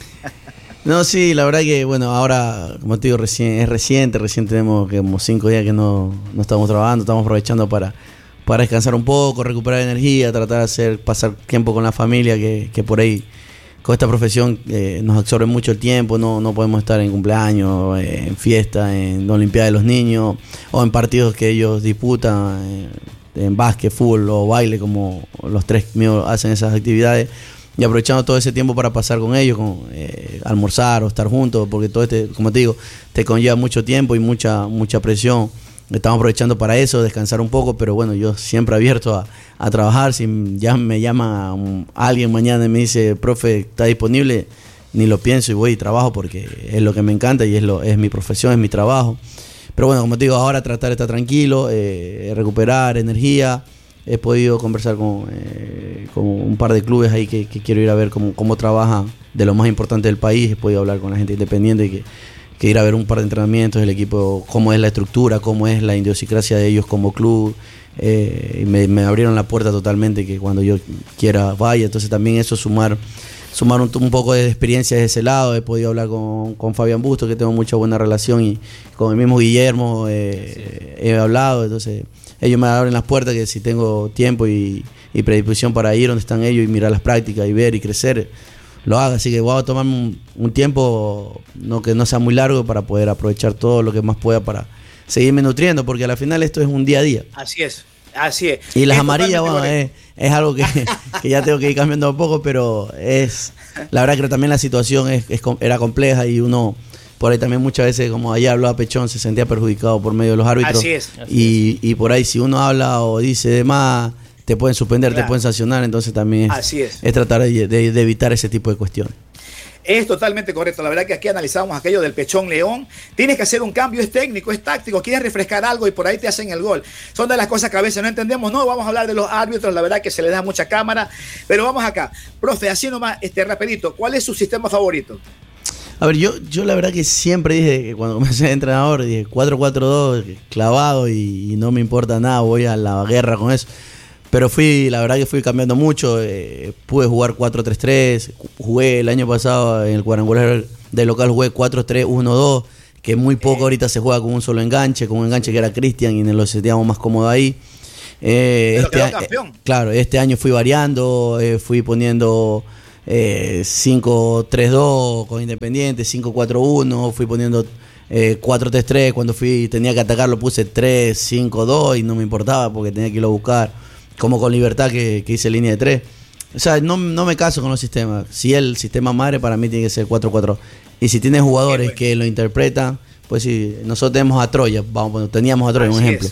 No, sí, la verdad que, bueno, ahora, como te digo, recién tenemos como 5 días que no estamos trabajando, estamos aprovechando para descansar un poco, recuperar energía, tratar de pasar tiempo con la familia, que por ahí con esta profesión nos absorbe mucho el tiempo, no podemos estar en cumpleaños, en fiesta, en Olimpiada de los Niños, o en partidos que ellos disputan, en básquet, fútbol o baile, como los tres míos hacen esas actividades. y aprovechando todo ese tiempo para pasar con ellos, almorzar o estar juntos, porque todo como te digo, te conlleva mucho tiempo y mucha presión. Estamos aprovechando para eso, descansar un poco, pero bueno, yo siempre abierto a trabajar. Si ya me llama alguien mañana y me dice, profe, ¿está disponible? Ni lo pienso y voy y trabajo porque es lo que me encanta y es mi profesión, es mi trabajo. Pero bueno, como te digo, ahora tratar de estar tranquilo, recuperar energía. He podido conversar con un par de clubes ahí que quiero ir a ver cómo trabajan de lo más importante del país. He podido hablar con la gente independiente y que ir a ver un par de entrenamientos del equipo, cómo es la estructura, cómo es la idiosincrasia de ellos como club. Y me abrieron la puerta totalmente, que cuando yo quiera vaya. Entonces también eso sumar un poco de experiencia de ese lado. He podido hablar con Fabián Busto, que tengo mucha buena relación, y con el mismo Guillermo he hablado. Entonces ellos me abren las puertas, que si tengo tiempo y predisposición para ir donde están ellos y mirar las prácticas y ver y crecer, lo haga. Así que voy a tomar un tiempo que no sea muy largo para poder aprovechar todo lo que más pueda para seguirme nutriendo, porque al final esto es un día a día. Así es. Y las amarillas, bueno, es algo que ya tengo que ir cambiando un poco, pero la verdad que también la situación era compleja y uno por ahí también muchas veces, como ayer hablaba Pechón, se sentía perjudicado por medio de los árbitros. Así es. Y por ahí si uno habla o dice de más, te pueden suspender, claro, te pueden sancionar, entonces también es tratar de evitar ese tipo de cuestiones. Es totalmente correcto. La verdad que aquí analizamos aquello del Pechón León. Tienes que hacer un cambio, es técnico, es táctico, quieres refrescar algo y por ahí te hacen el gol. Son de las cosas que a veces no entendemos. No vamos a hablar de los árbitros, la verdad que se les da mucha cámara. Pero vamos acá. Profe, así nomás, rapidito, ¿cuál es su sistema favorito? A ver, yo la verdad que siempre dije, que cuando comencé de entrenador, dije 4-4-2, clavado y no me importa nada, voy a la guerra con eso. Pero la verdad que fui cambiando mucho, pude jugar 4-3-3, jugué el año pasado en el cuadrangular de local, jugué 4-3-1-2, que muy poco ahorita se juega con un solo enganche, con un enganche que era Cristian y nos lo sentíamos más cómodo ahí. Claro, este año fui variando, fui poniendo 5-3-2 con Independiente, 5-4-1, fui poniendo 4-3-3, cuando tenía que atacar lo puse 3-5-2 y no me importaba porque tenía que irlo a buscar. Como con Libertad que hice línea de 3. O sea, no me caso con los sistemas. Si el sistema madre para mí tiene que ser 4-4. Y si tienes jugadores que lo interpretan, pues sí, nosotros tenemos a Troya, teníamos a Troya, un ejemplo.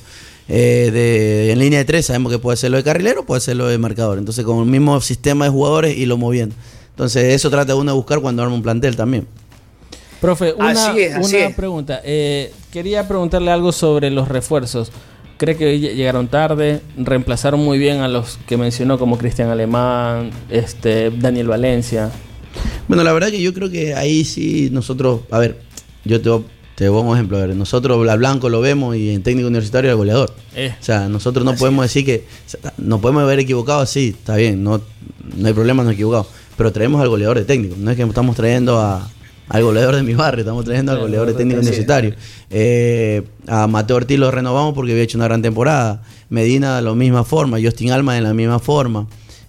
En línea de 3 sabemos que puede ser lo de carrilero, puede ser lo de marcador. Entonces con el mismo sistema de jugadores y lo moviendo. Entonces eso trata uno de buscar cuando arma un plantel también. Profe, una pregunta. Quería preguntarle algo sobre los refuerzos. ¿Cree que llegaron tarde? ¿Reemplazaron muy bien a los que mencionó como Cristian Alemán, Daniel Valencia? Bueno, la verdad que yo creo que ahí sí nosotros, a ver, yo te pongo un ejemplo, a ver, nosotros a Blanco lo vemos y en técnico universitario es goleador. O sea, nosotros no podemos decir que, nos podemos haber equivocado, sí, está bien, no hay problema, nos equivocamos, pero traemos al goleador de técnico, no es que estamos trayendo al goleador de mi barrio, estamos trayendo al goleador de técnico universitario. A Mateo Ortiz lo renovamos porque había hecho una gran temporada. Medina de la misma forma, Justin Alma de la misma forma.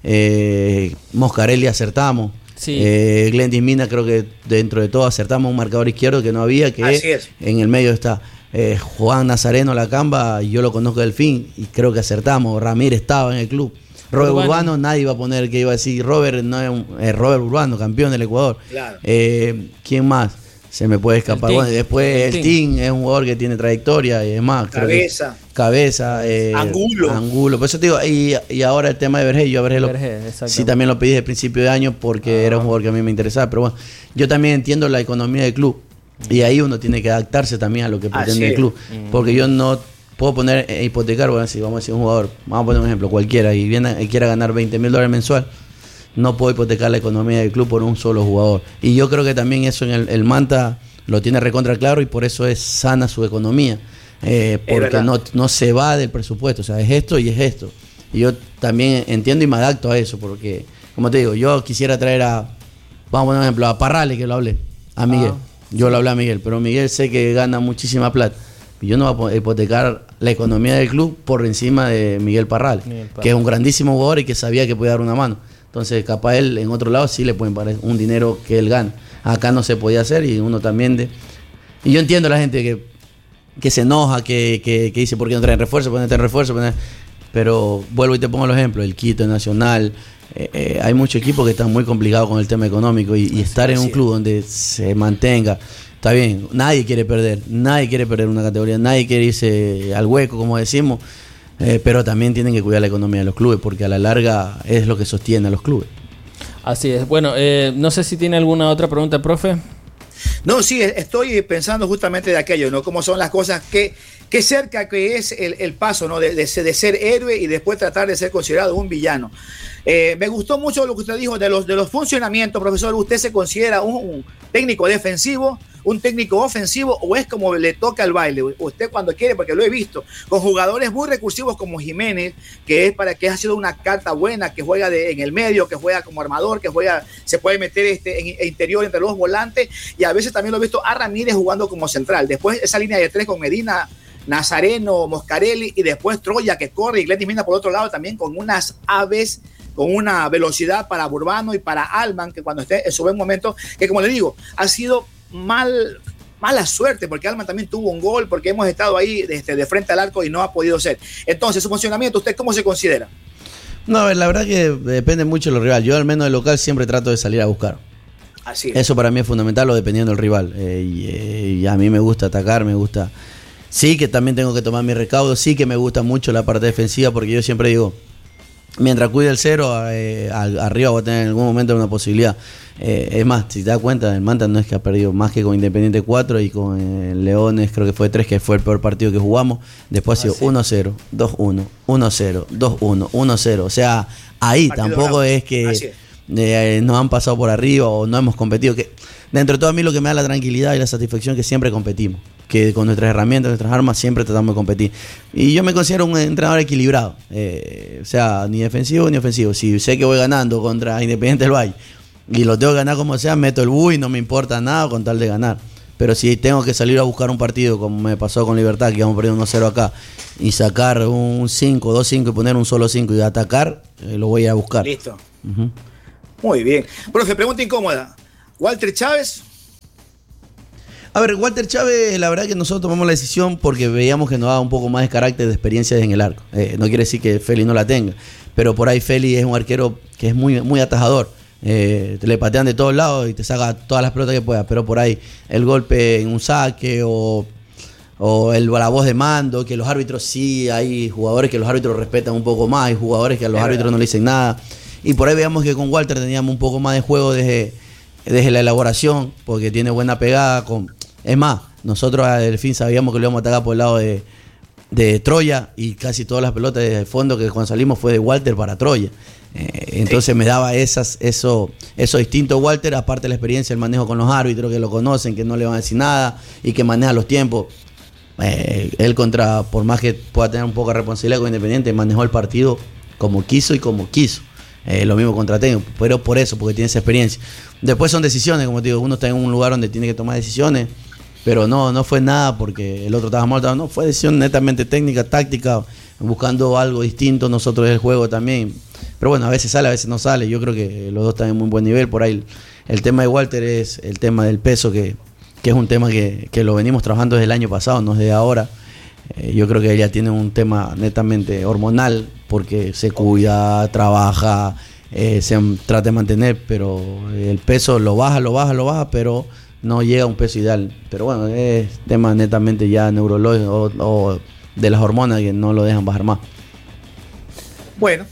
Moscarelli acertamos. Sí. Glendis Mina creo que dentro de todo acertamos un marcador izquierdo que no había, que en el medio está. Juan Nazareno Lacamba, yo lo conozco del fin y creo que acertamos. Ramírez estaba en el club. Robert Urbano, nadie iba a poner que iba a decir Robert, no es Robert Urbano, campeón del Ecuador. Claro. ¿Quién más? Se me puede escapar. Bueno, después el Team es un jugador que tiene trayectoria y demás. Cabeza. Angulo. Por eso te digo, y ahora el tema de Vergé. Yo a Vergé sí también lo pedí desde el principio de año porque era un jugador que a mí me interesaba. Pero bueno, yo también entiendo la economía del club. Y ahí uno tiene que adaptarse también a lo que pretende el club. Porque yo no puedo poner hipotecar, bueno, si vamos a decir un jugador, vamos a poner un ejemplo, cualquiera, y quiera ganar $20,000 mensual, no puedo hipotecar la economía del club por un solo jugador. Y yo creo que también eso en el Manta lo tiene recontra claro y por eso es sana su economía, porque no se va del presupuesto, o sea, es esto y es esto. Y yo también entiendo y me adapto a eso, porque, como te digo, yo quisiera traer vamos a poner un ejemplo, a Parrales, que lo hablé, a Miguel. Yo lo hablé a Miguel, pero Miguel sé que gana muchísima plata. Yo no voy a hipotecar la economía del club por encima de Miguel Parral, que es un grandísimo jugador y que sabía que podía dar una mano. Entonces, capaz él en otro lado sí le pueden pagar un dinero que él gana. Acá no se podía hacer y uno también Y yo entiendo a la gente que se enoja, que dice, ¿por qué no traen refuerzo? ¿Por qué no traen refuerzo? Pero vuelvo y te pongo los ejemplos. El Quito, el Nacional, hay muchos equipos que están muy complicados con el tema económico y estar en un club donde se mantenga. Está bien, nadie quiere perder una categoría, nadie quiere irse al hueco, como decimos, pero también tienen que cuidar la economía de los clubes, porque a la larga es lo que sostiene a los clubes. Así es. Bueno, no sé si tiene alguna otra pregunta, profe. No, sí, estoy pensando justamente de aquello, ¿no? Cómo son las cosas, qué cerca que es el paso, ¿no? De ser héroe y después tratar de ser considerado un villano. Me gustó mucho lo que usted dijo de los funcionamientos, profesor. ¿Usted se considera un técnico defensivo, un técnico ofensivo, o es como le toca el baile? Usted cuando quiere, porque lo he visto, con jugadores muy recursivos como Jiménez, que ha sido una carta buena, que juega en el medio, que juega como armador, se puede meter en interior entre los volantes, y a veces también lo he visto a Ramírez jugando como central. Después esa línea de tres con Medina, Nazareno, Moscarelli, y después Troya que corre, y Glenis Mina por otro lado también con unas aves, con una velocidad para Burbano y para Alman, que cuando esté en su buen momento, que como le digo, ha sido mala suerte, porque Alman también tuvo un gol, porque hemos estado ahí de frente al arco y no ha podido ser. Entonces, su funcionamiento, ¿usted cómo se considera? No, la verdad que depende mucho de los rivales. Yo al menos de local siempre trato de salir a buscar. Así es. Eso para mí es fundamental, o dependiendo del rival. Y a mí me gusta atacar, me gusta... Sí que también tengo que tomar mi recaudo, sí que me gusta mucho la parte defensiva, porque yo siempre digo, mientras cuide el cero, arriba voy a tener en algún momento una posibilidad. Es más, si te das cuenta, el Manta no es que ha perdido más que con Independiente 4 y con Leones creo que fue 3, que fue el peor partido que jugamos. Después ha sido 1-0, 2-1, 1-0, 2-1, 1-0. O sea, ahí partido tampoco bravo. Es que nos han pasado por arriba o no hemos competido. Que dentro de todo, a mí lo que me da la tranquilidad y la satisfacción es que siempre competimos, que con nuestras herramientas, nuestras armas siempre tratamos de competir. Y yo me considero un entrenador equilibrado, o sea, ni defensivo ni ofensivo. Si sé que voy ganando contra Independiente del Valle y lo tengo que ganar como sea, meto el bui, no me importa nada con tal de ganar. Pero si tengo que salir a buscar un partido, como me pasó con Libertad, que íbamos perdiendo 1-0 acá, y sacar un 5, 2-5 y poner un solo 5 y atacar, lo voy a buscar. Listo. Muy bien. Profe, pregunta incómoda. ¿Walter Chávez? A ver, Walter Chávez, la verdad que nosotros tomamos la decisión porque veíamos que nos daba un poco más de carácter, de experiencia en el arco. No quiere decir que Feli no la tenga, pero por ahí Feli es un arquero que es muy, muy atajador. Le patean de todos lados y te saca todas las pelotas que pueda, pero por ahí el golpe en un saque o la voz de mando, que los árbitros sí, hay jugadores que los árbitros respetan un poco más, hay jugadores que a los árbitros no le dicen nada. Y por ahí veíamos que con Walter teníamos un poco más de juego desde la elaboración, porque tiene buena pegada. Es más, nosotros a Delfín sabíamos que lo íbamos a atacar por el lado de Troya, y casi todas las pelotas de fondo que cuando salimos fue de Walter para Troya. Entonces me daba eso distinto Walter, aparte de la experiencia, el manejo con los árbitros, que lo conocen, que no le van a decir nada y que maneja los tiempos. Él por más que pueda tener un poco de responsabilidad con Independiente, manejó el partido como quiso y como quiso. Lo mismo contra Tengo, pero por eso, porque tiene esa experiencia. Después son decisiones, como te digo, uno está en un lugar donde tiene que tomar decisiones, pero no fue nada porque el otro estaba mal, no, fue decisión netamente técnica, táctica, buscando algo distinto nosotros del juego también. Pero bueno, a veces sale, a veces no sale. Yo creo que los dos están en muy buen nivel. Por ahí el tema de Walter es el tema del peso, que es un tema que lo venimos trabajando desde el año pasado, no desde ahora. Yo creo que ella tiene un tema netamente hormonal, porque se cuida, trabaja, se trata de mantener, pero el peso lo baja, pero no llega a un peso ideal. Pero bueno, es tema netamente ya neurológico o de las hormonas que no lo dejan bajar más. Bueno,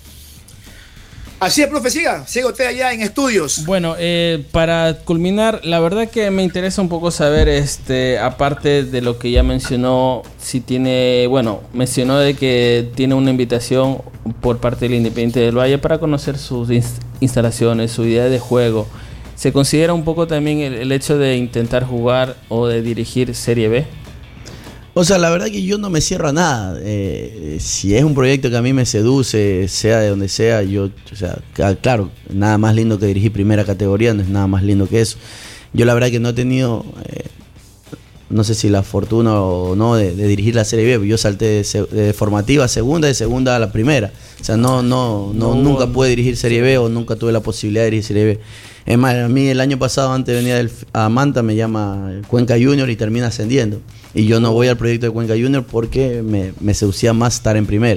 así es, profe, siga usted allá en estudios. Bueno, para culminar, la verdad que me interesa un poco saber, aparte de lo que ya mencionó, si tiene, mencionó de que tiene una invitación por parte del Independiente del Valle para conocer sus instalaciones, su idea de juego. ¿Se considera un poco también el hecho de intentar jugar o de dirigir Serie B? O sea, la verdad que yo no me cierro a nada. Si es un proyecto que a mí me seduce, sea de donde sea, claro, nada más lindo que dirigir primera categoría, no es nada más lindo que eso. Yo la verdad que no he tenido, no sé si la fortuna o no, de dirigir la Serie B. Yo salté de formativa a segunda, de segunda a la primera. O sea, nunca pude dirigir Serie B o nunca tuve la posibilidad de dirigir Serie B. Es más, a mí el año pasado, antes de venir a Manta, me llama Cuenca Junior y termina ascendiendo. Y yo no voy al proyecto de Cuenca Junior porque me seducía más estar en primera.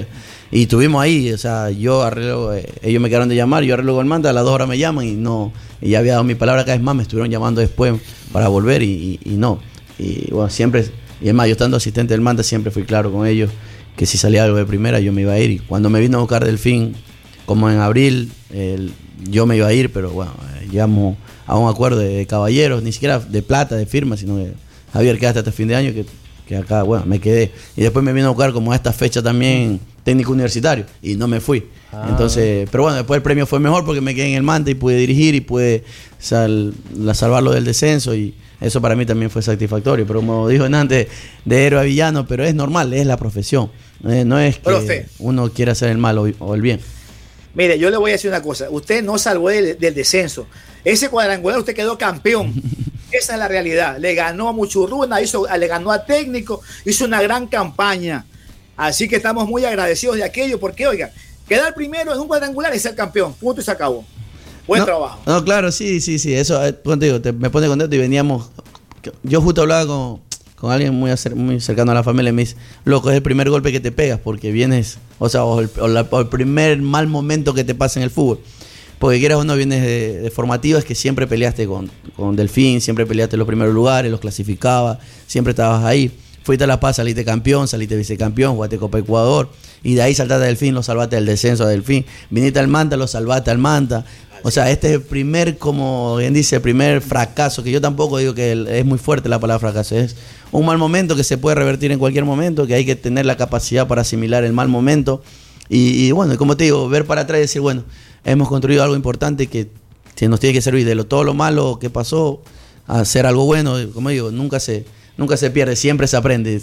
Y estuvimos ahí, o sea, yo arreglo, ellos me quedaron de llamar, yo arreglo con el Manta, a las 2 horas me llaman y ya había dado mi palabra cada vez más, me estuvieron llamando después para volver y no. Y bueno, siempre, y es más, yo estando asistente del Manta siempre fui claro con ellos que si salía algo de primera yo me iba a ir. Y cuando me vino a buscar Delfín, como en abril, yo me iba a ir, pero bueno, llegamos a un acuerdo de caballeros, ni siquiera de plata, de firma, sino que Javier, quédate hasta el fin de año, que acá, bueno, me quedé. Y después me vino a buscar como a esta fecha también técnico universitario y no me fui. Entonces, pero bueno, después el premio fue mejor porque me quedé en el Manta y pude dirigir y pude salvarlo del descenso y eso para mí también fue satisfactorio. Pero como dijo antes, de héroe a villano, pero es normal, es la profesión. No es que Profe, uno quiera hacer el mal o el bien. Mire, yo le voy a decir una cosa. Usted no salvó del descenso. Ese cuadrangular usted quedó campeón. Esa es la realidad. Le ganó a Muchurruna, le ganó a Técnico, hizo una gran campaña. Así que estamos muy agradecidos de aquello, porque, oiga, quedar primero en un cuadrangular es ser campeón. Punto y se acabó. Buen trabajo. No, claro, sí. Eso, contigo, me pone contento y veníamos. Yo justo hablaba con alguien muy cercano a la familia y me dice, loco, es el primer golpe que te pegas porque vienes, o sea, o el primer mal momento que te pasa en el fútbol. Porque quieras o no, vienes de formativas que siempre peleaste con Delfín, siempre peleaste en los primeros lugares, los clasificabas, siempre estabas ahí. Fuiste a La Paz, saliste campeón, saliste vicecampeón, jugaste Copa Ecuador, y de ahí saltaste a Delfín, lo salvaste del descenso a Delfín. Viniste al Manta, lo salvaste al Manta. O sea, este es el primer, como bien dice, el primer fracaso, que yo tampoco digo que es muy fuerte la palabra fracaso, es un mal momento que se puede revertir en cualquier momento, que hay que tener la capacidad para asimilar el mal momento. Y bueno, como te digo, ver para atrás y decir, bueno, hemos construido algo importante que nos tiene que servir de todo lo malo que pasó a hacer algo bueno. Como digo, nunca se pierde, siempre se aprende.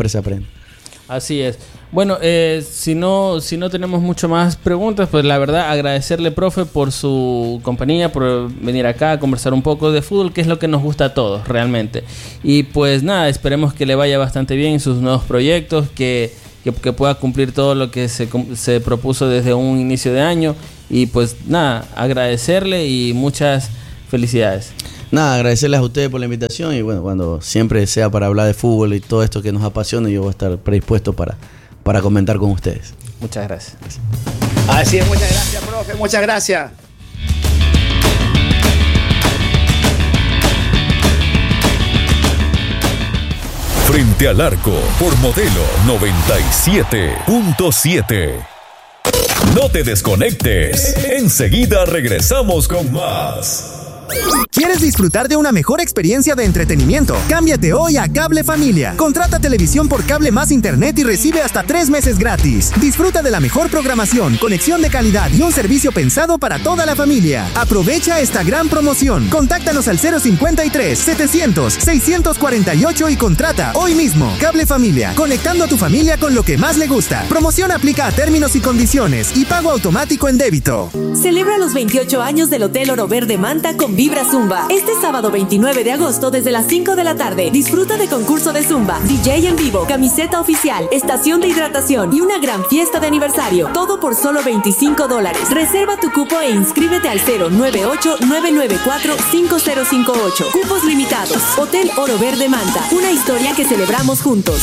Así es. Bueno, si no tenemos mucho más preguntas, pues la verdad agradecerle, profe, por su compañía, por venir acá a conversar un poco de fútbol, que es lo que nos gusta a todos realmente. Y pues nada, esperemos que le vaya bastante bien en sus nuevos proyectos, que pueda cumplir todo lo que se propuso desde un inicio de año. Y pues nada, agradecerle y muchas felicidades. Nada, agradecerles a ustedes por la invitación y bueno, cuando siempre sea para hablar de fútbol y todo esto que nos apasiona, yo voy a estar predispuesto para comentar con ustedes. Muchas gracias. Así es, muchas gracias, profe, muchas gracias. Frente al Arco por Modelo 97.7. No te desconectes. Enseguida regresamos con más. ¿Quieres disfrutar de una mejor experiencia de entretenimiento? Cámbiate hoy a Cable Familia. Contrata televisión por cable más internet y recibe hasta 3 meses gratis. Disfruta de la mejor programación, conexión de calidad y un servicio pensado para toda la familia. Aprovecha esta gran promoción. Contáctanos al 053-700-648 y contrata hoy mismo. Cable Familia, conectando a tu familia con lo que más le gusta. Promoción aplica a términos y condiciones y pago automático en débito. Celebra los 28 años del Hotel Oro Verde Manta con Vibra Zumba. Este sábado 29 de agosto desde las 5 de la tarde. Disfruta de concurso de Zumba, DJ en vivo, camiseta oficial, estación de hidratación y una gran fiesta de aniversario. Todo por solo $25. Reserva tu cupo e inscríbete al 098-994-5058. Cupos limitados. Hotel Oro Verde Manta. Una historia que celebramos juntos.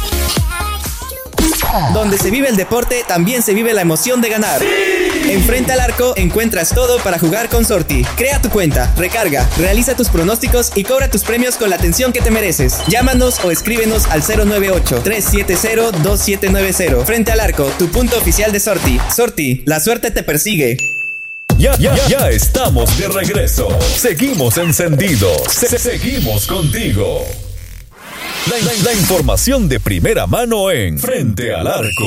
Donde se vive el deporte, también se vive la emoción de ganar. ¡Sí! En Frente al Arco encuentras todo para jugar con Sorti. Crea tu cuenta, recarga, realiza tus pronósticos y cobra tus premios con la atención que te mereces. Llámanos o escríbenos al 098-370-2790. Frente al Arco, tu punto oficial de Sorti. Sorti, la suerte te persigue. Ya estamos de regreso. Seguimos encendidos. Seguimos contigo. La información de primera mano en Frente al Arco.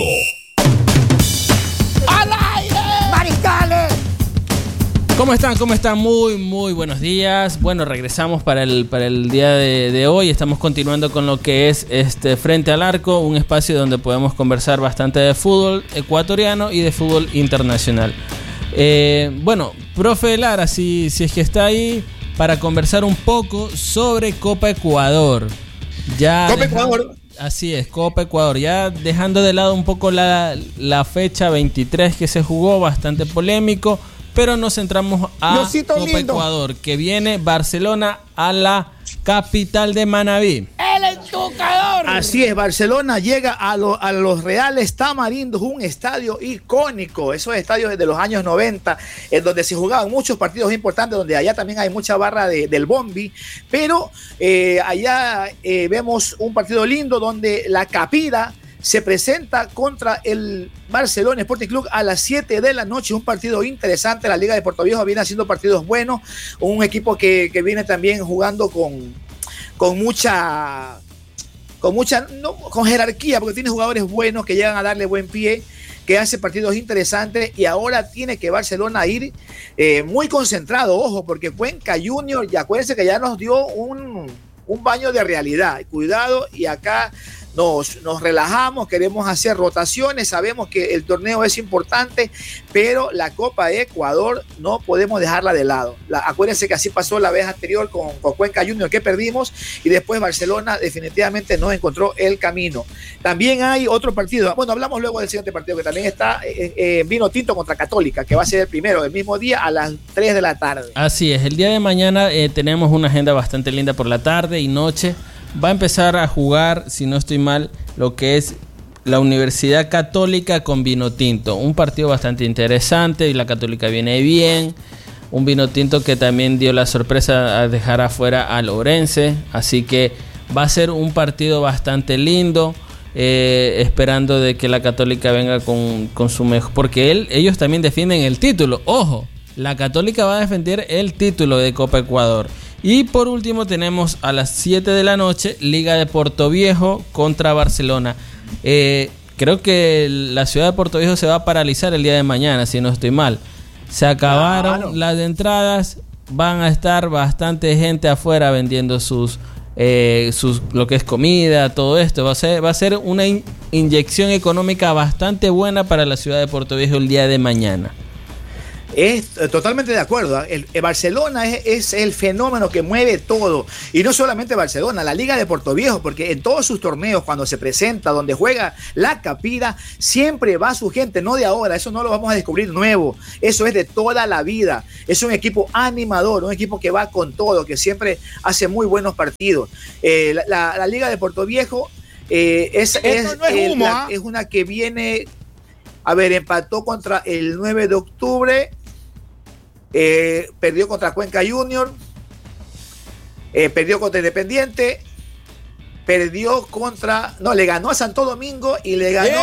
¡Al aire! ¡Maricales! ¿Cómo están? Muy buenos días. Bueno, regresamos para el día de hoy. Estamos continuando con lo que es Frente al Arco, un espacio donde podemos conversar bastante de fútbol ecuatoriano y de fútbol internacional. Bueno, profe Lara, si es que está ahí, para conversar un poco sobre Copa Ecuador. Copa Ecuador. Así es, Copa Ecuador. Ya dejando de lado un poco la fecha 23 que se jugó, bastante polémico, pero nos centramos a Copa Ecuador, que viene Barcelona a la capital de Manabí. ¡El entucador! Así es, Barcelona llega a los Reales Tamarindos, un estadio icónico, esos estadios de los años 90, en donde se jugaban muchos partidos importantes, donde allá también hay mucha barra del Bombi, pero allá vemos un partido lindo donde la Capira se presenta contra el Barcelona Sporting Club a las 7 de la noche, un partido interesante. La Liga de Puerto Viejo viene haciendo partidos buenos, un equipo que viene también jugando con jerarquía, porque tiene jugadores buenos que llegan a darle buen pie, que hace partidos interesantes, y ahora tiene que Barcelona ir muy concentrado, ojo, porque Cuenca Junior, ya acuérdense que ya nos dio un baño de realidad, cuidado, y acá nos relajamos, queremos hacer rotaciones, sabemos que el torneo es importante, pero la Copa de Ecuador no podemos dejarla de lado. Acuérdense que así pasó la vez anterior con Cuenca Junior, que perdimos, y después Barcelona definitivamente no encontró el camino. También hay otro partido, bueno, hablamos luego del siguiente partido, que también está Vino Tinto contra Católica, que va a ser el primero, el mismo día a las 3 de la tarde. Así es, el día de mañana tenemos una agenda bastante linda por la tarde y noche. Va a empezar a jugar, si no estoy mal, lo que es la Universidad Católica con Vino Tinto. Un partido bastante interesante y la Católica viene bien. Un Vino Tinto que también dio la sorpresa a dejar afuera al Ourense. Así que va a ser un partido bastante lindo. Esperando de que la Católica venga con su mejor. Porque ellos también defienden el título. Ojo, la Católica va a defender el título de Copa Ecuador. Y por último tenemos a las 7 de la noche Liga de Puerto Viejo contra Barcelona. Creo que la ciudad de Puerto Viejo se va a paralizar el día de mañana, si no estoy mal. Se acabaron las entradas, van a estar bastante gente afuera vendiendo sus lo que es comida, todo esto. Va a ser una inyección económica bastante buena para la ciudad de Puerto Viejo el día de mañana. Es totalmente de acuerdo. El Barcelona es el fenómeno que mueve todo. Y no solamente Barcelona, la Liga de Puerto Viejo, porque en todos sus torneos, cuando se presenta, donde juega la Capira, siempre va su gente, no de ahora. Eso no lo vamos a descubrir nuevo. Eso es de toda la vida. Es un equipo animador, un equipo que va con todo, que siempre hace muy buenos partidos. La Liga de Puerto Viejo es una que viene... A ver, empató contra el 9 de octubre, perdió contra Cuenca Junior, perdió contra Independiente, le ganó a Santo Domingo y le ganó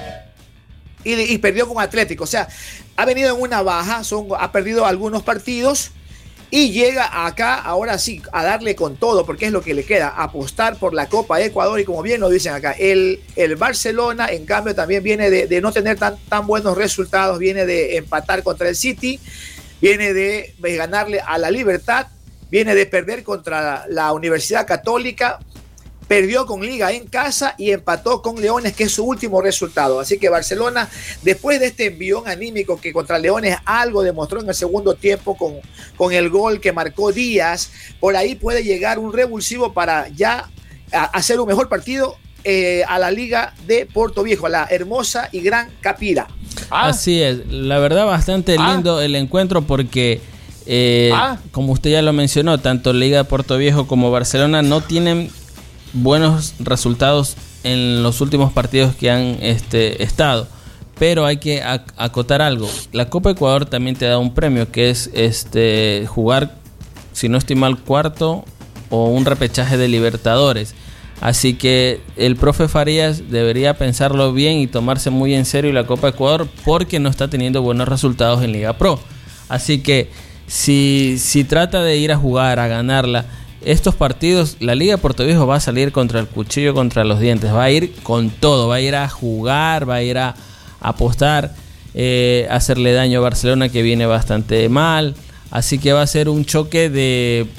y perdió con Atlético. O sea, ha venido en una baja, ha perdido algunos partidos. Y llega acá, ahora sí, a darle con todo, porque es lo que le queda, apostar por la Copa de Ecuador. Y como bien lo dicen acá, el Barcelona, en cambio, también viene de no tener tan buenos resultados, viene de empatar contra el City, viene de ganarle a la Libertad, viene de perder contra la Universidad Católica, perdió con Liga en casa y empató con Leones, que es su último resultado. Así que Barcelona, después de este envión anímico que contra Leones algo demostró en el segundo tiempo con el gol que marcó Díaz, por ahí puede llegar un revulsivo para ya hacer un mejor partido a la Liga de Puerto Viejo, a la hermosa y gran Capira. Así es, la verdad bastante lindo el encuentro porque... como usted ya lo mencionó, tanto Liga de Puerto Viejo como Barcelona no tienen buenos resultados en los últimos partidos que han estado, pero hay que acotar algo. La Copa Ecuador también te da un premio que es jugar, si no estoy mal, cuarto o un repechaje de Libertadores. Así que el profe Farías debería pensarlo bien y tomarse muy en serio la Copa Ecuador, porque no está teniendo buenos resultados en Liga Pro. Así que si trata de ir a jugar, a ganarla, estos partidos, la Liga de Puerto Viejo va a salir contra el cuchillo, contra los dientes, va a ir con todo, va a ir a jugar, va a ir a apostar, hacerle daño a Barcelona, que viene bastante mal. Así que va a ser un choque de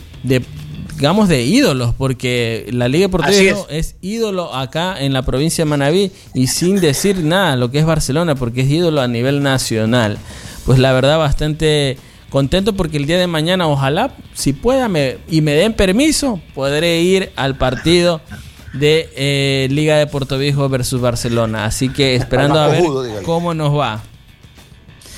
ídolos, porque la Liga de Puerto Viejo es ídolo acá en la provincia de Manabí, y sin decir nada lo que es Barcelona, porque es ídolo a nivel nacional. Pues la verdad bastante contento, porque el día de mañana, ojalá, si pueda y me den permiso, podré ir al partido de Liga de Puerto Viejo versus Barcelona. Así que esperando a ver cómo nos va.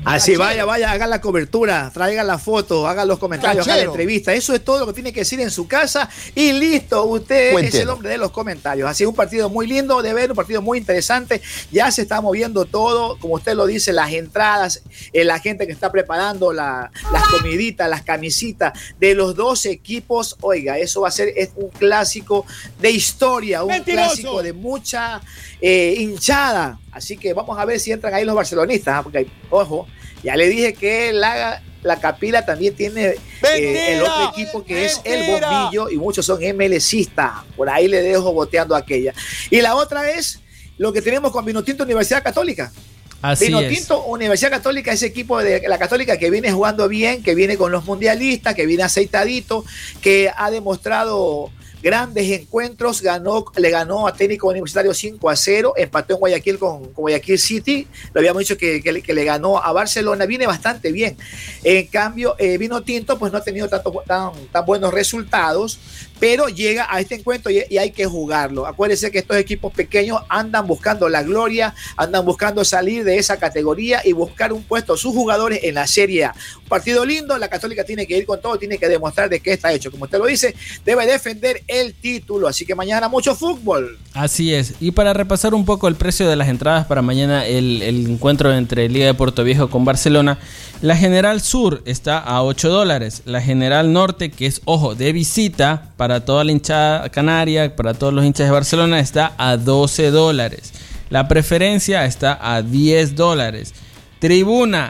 Así, vaya, haga la cobertura, traiga la foto, haga los comentarios, haga la entrevista. Eso es todo lo que tiene que decir en su casa y listo, usted es el hombre de los comentarios. Así, un partido muy lindo de ver, un partido muy interesante. Ya se está moviendo todo, como usted lo dice, las entradas, la gente que está preparando las comiditas, las camisitas de los dos equipos. Oiga, eso va a ser un clásico de historia, un clásico de mucha hinchada. Así que vamos a ver si entran ahí los barcelonistas, porque, ojo, ya le dije que la Capila también tiene el otro equipo que es el Bombillo y muchos son MLCistas. Por ahí le dejo boteando aquella. Y la otra es lo que tenemos con Vinotinto Universidad Católica. Vinotinto Universidad Católica, ese equipo de la Católica que viene jugando bien, que viene con los mundialistas, que viene aceitadito, que ha demostrado grandes encuentros, le ganó a Técnico Universitario 5-0, empató en Guayaquil con Guayaquil City, lo habíamos dicho que le ganó a Barcelona, viene bastante bien. En cambio, Vinotinto pues no ha tenido tan buenos resultados, pero llega a este encuentro y hay que jugarlo. Acuérdense que estos equipos pequeños andan buscando la gloria, andan buscando salir de esa categoría y buscar un puesto, sus jugadores en la Serie A. Un partido lindo, la Católica tiene que ir con todo, tiene que demostrar de qué está hecho. Como usted lo dice, debe defender el título, así que mañana mucho fútbol. Así es, y para repasar un poco el precio de las entradas para mañana, el encuentro entre Liga de Puerto Viejo con Barcelona, la General Sur está a $8, la General Norte, que es, ojo, de visita para toda la hinchada canaria, para todos los hinchas de Barcelona, está a $12, la Preferencia está a $10, Tribuna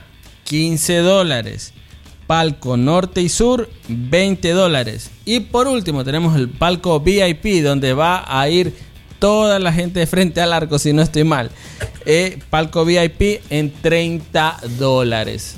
$15, Palco Norte y Sur $20, y por último tenemos el palco VIP, donde va a ir toda la gente de frente al arco, si no estoy mal. Palco VIP en $30.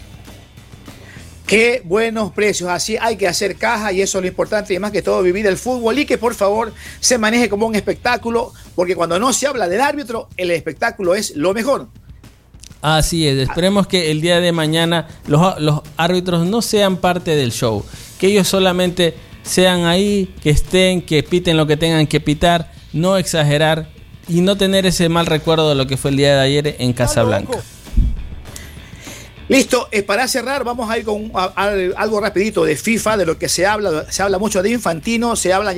Qué buenos precios, así hay que hacer caja y eso es lo importante, y más que todo vivir el fútbol y que por favor se maneje como un espectáculo, porque cuando no se habla del árbitro, el espectáculo es lo mejor. Así es, esperemos que el día de mañana los árbitros no sean parte del show, que ellos solamente sean ahí, que estén, que piten lo que tengan que pitar, no exagerar y no tener ese mal recuerdo de lo que fue el día de ayer en Casablanca. Listo, para cerrar vamos a ir con algo rapidito de FIFA, de lo que se habla mucho de Infantino, se habla